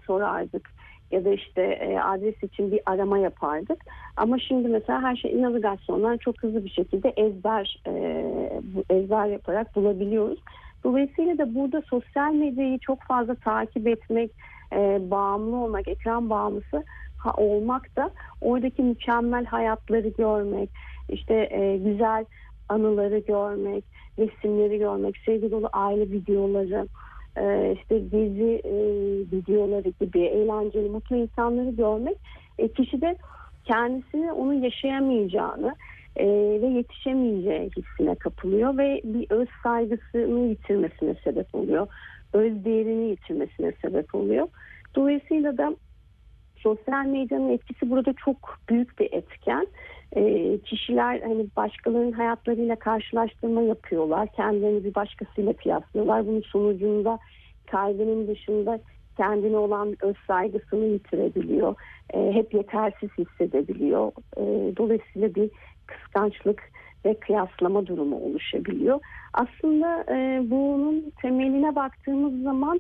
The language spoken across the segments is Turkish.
sorardık ya da işte adres için bir arama yapardık. Ama şimdi mesela her şey navigasyondan çok hızlı bir şekilde ezber yaparak bulabiliyoruz. Dolayısıyla da burada sosyal medyayı çok fazla takip etmek, bağımlı olmak, ekran bağımlısı olmak da oradaki mükemmel hayatları görmek, işte güzel anıları görmek, resimleri görmek, sevgi dolu aile videoları, işte gezi videoları gibi eğlenceli, mutlu insanları görmek kişide kendisini onu yaşayamayacağını ve yetişemeyeceği hissine kapılıyor ve bir öz saygısını yitirmesine sebep oluyor. Öz değerini yitirmesine sebep oluyor. Dolayısıyla da sosyal medyanın etkisi burada çok büyük bir etken. Kişiler hani başkalarının hayatlarıyla karşılaştırma yapıyorlar. Kendilerini bir başkasıyla kıyaslıyorlar. Bunun sonucunda kaygının dışında kendine olan öz saygısını yitirebiliyor. Hep yetersiz hissedebiliyor. Dolayısıyla bir kıskançlık ve kıyaslama durumu oluşabiliyor. Aslında bunun temeline baktığımız zaman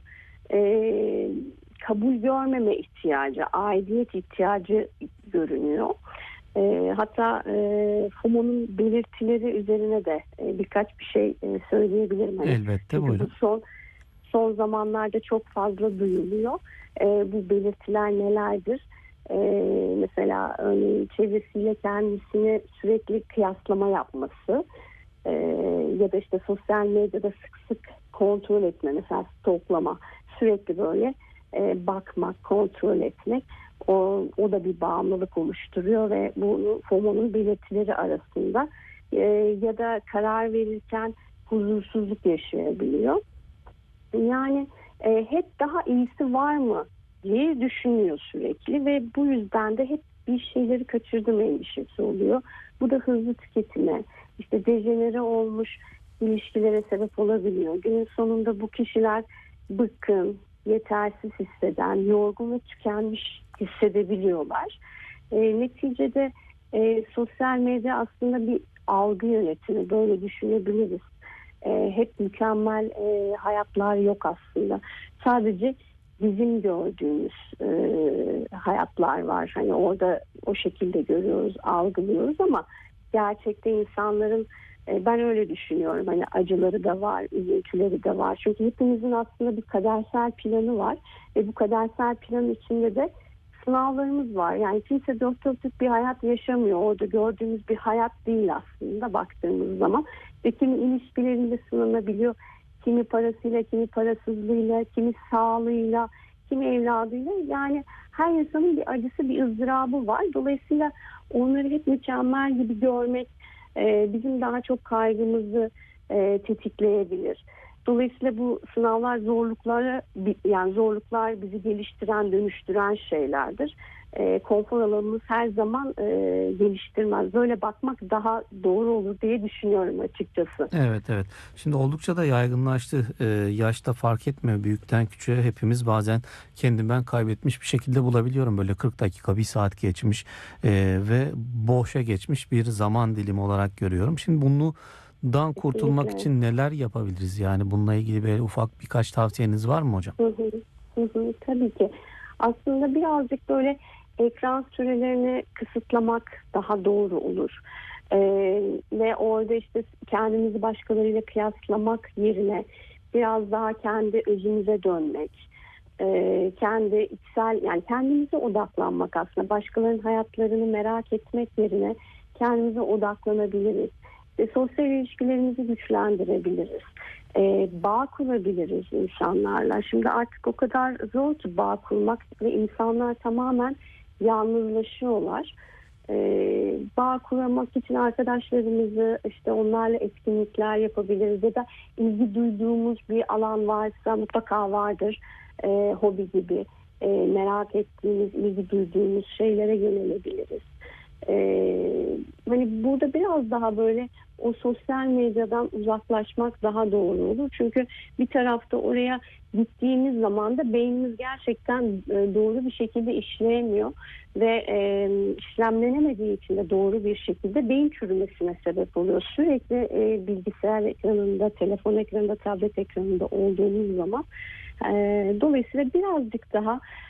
kabul görmeme ihtiyacı, aidiyet ihtiyacı görünüyor. Hatta FOMO'nun belirtileri üzerine de birkaç bir şey söyleyebilirim. Hani Elbette, çünkü buyurun. bu son zamanlarda çok fazla duyuluyor. Bu belirtiler nelerdir? Mesela örneğin çevresiyle kendisini sürekli kıyaslama yapması ya da işte sosyal medyada sık sık kontrol etme, mesela stoklama, sürekli böyle bakmak, kontrol etmek, o da bir bağımlılık oluşturuyor ve bu FOMO'nun belirtileri arasında. Ya da karar verirken huzursuzluk yaşayabiliyor. Yani hep daha iyisi var mı diye düşünüyor sürekli ve bu yüzden de hep bir şeyleri kaçırdım endişesi oluyor. Bu da hızlı tüketime, işte dejenere olmuş ilişkilere sebep olabiliyor. Günün sonunda bu kişiler bıkkın, yetersiz hisseden, yorgun ve tükenmiş hissedebiliyorlar. Neticede sosyal medya aslında bir algı yönetimi, böyle düşünebiliriz. Hep mükemmel hayatlar yok aslında. Sadece bizim gördüğümüz hayatlar var. Hani orada o şekilde görüyoruz, algılıyoruz ama gerçekte insanların ben öyle düşünüyorum. Hani acıları da var, üzüntüleri de var. Çünkü hepimizin aslında bir kadersel planı var ve bu kadersel planın içinde de sınavlarımız var. Yani kimse dört dörtlük bir hayat yaşamıyor. Orada gördüğümüz bir hayat değil aslında baktığımız zaman. Ve kimi ilişkilerinde sınanabiliyor. Kimi parasıyla, kimi parasızlığıyla, kimi sağlığıyla, kimi evladıyla. Yani her insanın bir acısı, bir ızdırabı var. Dolayısıyla onları hep mükemmel gibi görmek bizim daha çok kaygımızı tetikleyebilir. Dolayısıyla bu sınavlar zorluklar bizi geliştiren, dönüştüren şeylerdir. Konfor alanımız her zaman geliştirmez. Böyle bakmak daha doğru olur diye düşünüyorum açıkçası. Evet, evet. Şimdi oldukça da yaygınlaştı. Yaşta fark etmiyor. Büyükten küçüğe hepimiz bazen kendimi ben kaybetmiş bir şekilde bulabiliyorum. Böyle 40 dakika, bir saat geçmiş ve boşa geçmiş bir zaman dilimi olarak görüyorum. Şimdi bundan kurtulmak Kesinlikle. için neler yapabiliriz? Yani bununla ilgili böyle ufak birkaç tavsiyeniz var mı hocam? Hı hı, hı hı, tabii ki. Aslında birazcık böyle ekran sürelerini kısıtlamak daha doğru olur. Ve orada işte kendimizi başkalarıyla kıyaslamak yerine biraz daha kendi özümüze dönmek, kendi içsel, yani kendimize odaklanmak, aslında başkalarının hayatlarını merak etmek yerine kendimize odaklanabiliriz. Sosyal ilişkilerimizi güçlendirebiliriz. Bağ kurabiliriz insanlarla. Şimdi artık o kadar zor ki bağ kurmak ve insanlar tamamen yalnızlaşıyorlar. Bağ kurmak için arkadaşlarımızı, işte onlarla etkinlikler yapabiliriz ya da ilgi duyduğumuz bir alan varsa, mutlaka vardır, hobi gibi merak ettiğimiz, ilgi duyduğumuz şeylere yönelebiliriz. Hani burada biraz daha böyle o sosyal medyadan uzaklaşmak daha doğru olur. Çünkü bir tarafta oraya gittiğimiz zaman da beynimiz gerçekten doğru bir şekilde işleyemiyor ve işlemlenemediği için de doğru bir şekilde beyin çürümesine sebep oluyor. Sürekli bilgisayar ekranında, telefon ekranında, tablet ekranında olduğumuz zaman dolayısıyla birazcık daha